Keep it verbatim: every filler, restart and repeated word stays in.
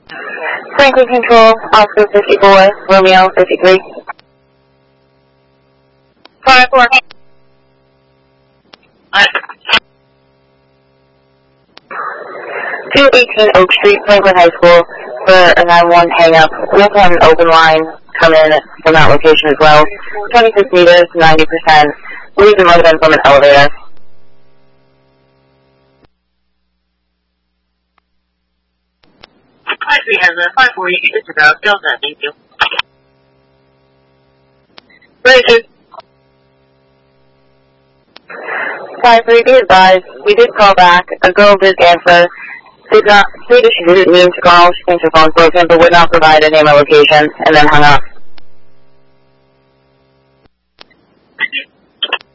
Franklin Control, Oscar fifty-four, Romeo fifty-three. five four. two eighteen Oak Street, Franklin High School, for a nine one hang-up. We also have an open line come in from that location as well. twenty-six meters, ninety percent. Believe it might have been from an elevator. five three has a five four, it's about Delta, thank you. Breakers. five three, be advised, we did call back. A girl did answer. Did not say that she didn't mean to call. She thinks her phone's broken, but would not provide a name or location, and then hung up.